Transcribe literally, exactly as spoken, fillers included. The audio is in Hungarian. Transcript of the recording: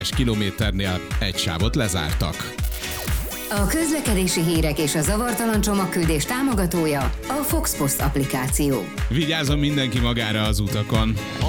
kilométernél egy sávot lezártak. A közlekedési hírek és a zavartalan csomagküldés támogatója a Fox Post applikáció. Vigyázzon mindenki magára az utakon!